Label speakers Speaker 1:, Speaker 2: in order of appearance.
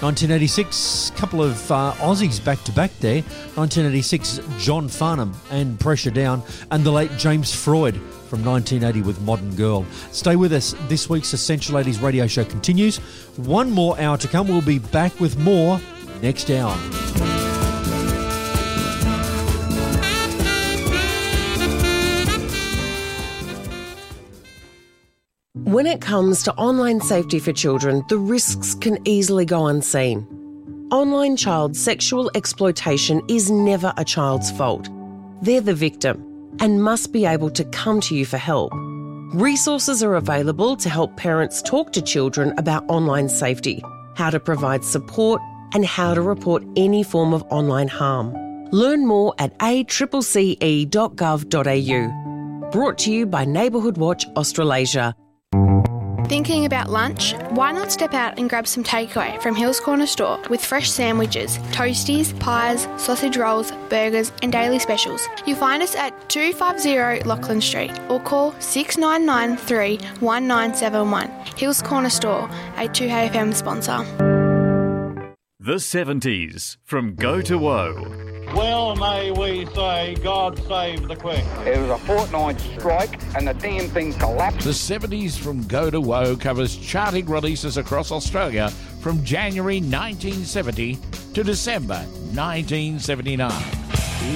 Speaker 1: 1986, couple of Aussies back-to-back there. 1986, John Farnham and Pressure Down, and the late James Freud from 1980 with Modern Girl. Stay with us. This week's Essential 80s radio show continues. One more hour to come. We'll be back with more next hour.
Speaker 2: When it comes to online safety for children, the risks can easily go unseen. Online child sexual exploitation is never a child's fault. They're the victim and must be able to come to you for help. Resources are available to help parents talk to children about online safety, how to provide support, and how to report any form of online harm. Learn more at accce.gov.au. Brought to you by Neighbourhood Watch Australasia.
Speaker 3: Thinking about lunch? Why not step out and grab some takeaway from Hills Corner Store with fresh sandwiches, toasties, pies, sausage rolls, burgers and daily specials. You'll find us at 250 Lachlan Street or call 6993 1971. Hills Corner Store, a 2FM sponsor.
Speaker 4: The 70s from Go to Woe.
Speaker 5: Well, may we say, God save the Queen.
Speaker 6: It was a fortnight strike and the damn thing collapsed.
Speaker 7: The 70s from Go to Woe covers charting releases across Australia from January 1970 to December 1979.